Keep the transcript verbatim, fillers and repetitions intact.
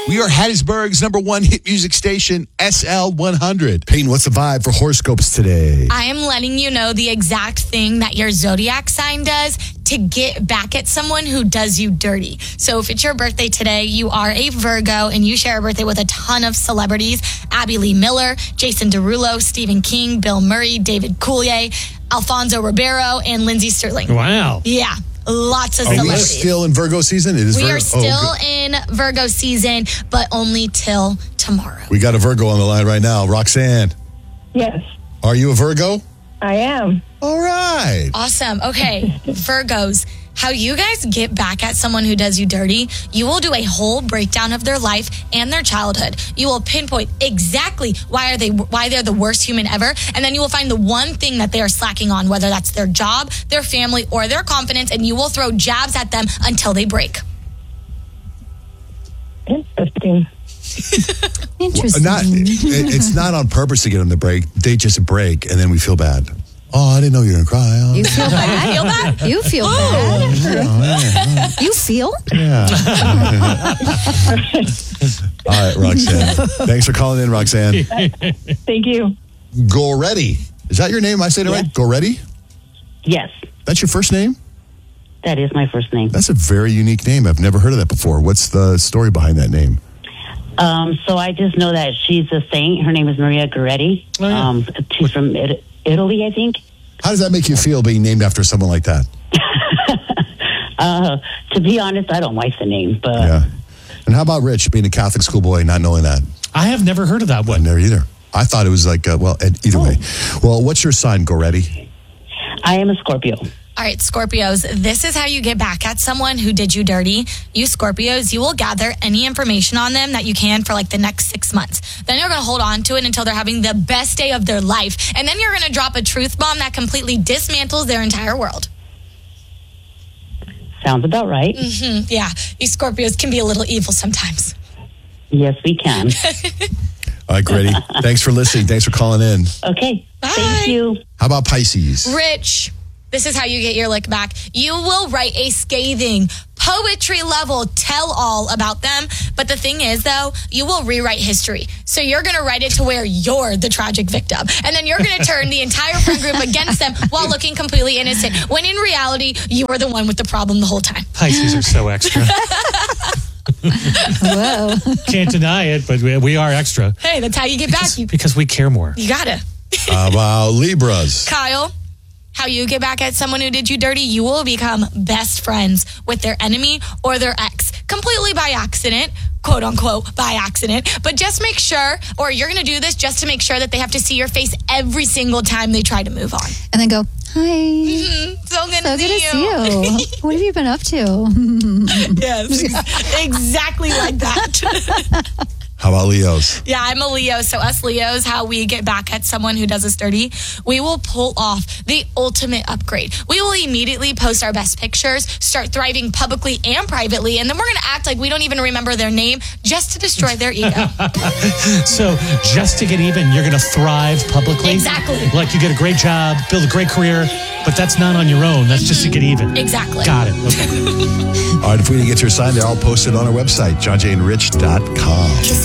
We are Hattiesburg's number one hit music station, S L one hundred. Peyton, what's the vibe for horoscopes today? I am letting you know the exact thing that your zodiac sign does to get back at someone who does you dirty. So if it's your birthday today, you are a Virgo and you share a birthday with a ton of celebrities. Abby Lee Miller, Jason Derulo, Stephen King, Bill Murray, David Coulier, Alfonso Ribeiro, and Lindsey Sterling. Wow. Yeah. Lots of Are we celebrities. still in Virgo season? It is We Virgo. are still Oh, in Virgo season, but only till tomorrow. we got a Virgo on the line right now. Roxanne, Yes, are you a Virgo? I am. All right. Awesome. Okay, Virgos, how you guys get back at someone who does you dirty, you will do a whole breakdown of their life and their childhood. You will pinpoint exactly why are they why they're the worst human ever, and then you will find the one thing that they are slacking on, whether that's their job, their family, or their confidence, and you will throw jabs at them until they break. Interesting. Interesting. Not, it, it's not on purpose to get them to break. They just break, and then we feel bad. Oh, I didn't know you were going to cry. Oh, You feel bad? Feel that? You feel bad? You feel? yeah. All right, Roxanne. Thanks for calling in, Roxanne. Thank you. Goretti. Is that your name? Am I saying it right? Goretti? Yes, That's your first name? that is my first name. That's a very unique name. I've never heard of that before. What's the story behind that name? Um, so I just know that she's a saint. Her name is Maria Goretti. Oh, yeah. um, she's from it- Italy, I think. How does that make you feel being named after someone like that? Uh, to be honest, I don't like the name, but Yeah. And how about Rich, being a Catholic schoolboy, not knowing that? I have never heard of that I one. never either. I thought it was like, uh, well, ed- either way. Well, what's your sign, Goretti? I am a Scorpio. All right, Scorpios, this is how you get back at someone who did you dirty. You Scorpios, you will gather any information on them that you can for like the next six months. Then you're going to hold on to it until they're having the best day of their life. And then you're going to drop a truth bomb that completely dismantles their entire world. Sounds about right. Mm, yeah, you Scorpios can be a little evil sometimes. Yes, we can. All right, Goretti. Thanks for listening. Thanks for calling in. Okay. Bye. Thank you. How about Pisces? Rich, this is how you get your lick back. You will write a scathing, poetry level tell all about them. But the thing is, though, you will rewrite history. So you're going to write it to where you're the tragic victim. And then you're going to turn the entire friend group against them while looking completely innocent. When in reality, you were the one with the problem the whole time. Pisces are so extra. Whoa. Can't deny it, but we, we are extra. Hey, that's how you get back. You, Because we care more. you got to. How about Libras? Kyle, how you get back at someone who did you dirty, you will become best friends with their enemy or their ex, completely by accident, quote unquote, by accident. But just make sure, or you're going to do this just to make sure that they have to see your face every single time they try to move on. And then go, hi. Mm, so good So to good to see see you. What have you been up to? Yes, ex- exactly like that. How about Leos? Yeah, I'm a Leo. So us Leos, how we get back at someone who does us dirty, we will pull off the ultimate upgrade. We will immediately post our best pictures, start thriving publicly and privately, and then we're going to act like we don't even remember their name just to destroy their ego. So just to get even, you're going to thrive publicly? Exactly. Like you get a great job, build a great career, but that's not on your own. That's just to get even. Exactly. Got it. Okay. All right, if we didn't get your sign, they're all posted on our website, john jay and rich dot com.